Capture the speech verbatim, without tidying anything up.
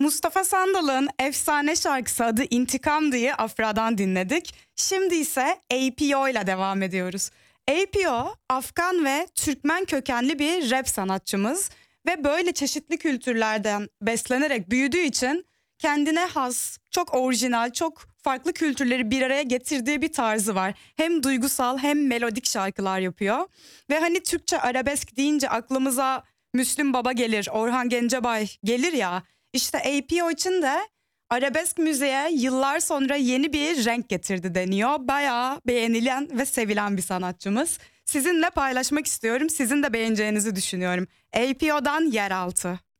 Mustafa Sandal'ın efsane şarkısı adı İntikam diye Afra'dan dinledik. Şimdi ise A P O ile devam ediyoruz. A P O, Afgan ve Türkmen kökenli bir rap sanatçımız ve böyle çeşitli kültürlerden beslenerek büyüdüğü için kendine has, çok orijinal, çok farklı kültürleri bir araya getirdiği bir tarzı var. Hem duygusal hem melodik şarkılar yapıyor. Ve hani Türkçe arabesk deyince aklımıza Müslüm Baba gelir, Orhan Gencebay gelir ya. İşte A P O için de arabesk müziğe yıllar sonra yeni bir renk getirdi deniyor. Bayağı beğenilen ve sevilen bir sanatçımız. Sizinle paylaşmak istiyorum. Sizin de beğeneceğinizi düşünüyorum. A P O'dan Yeraltı.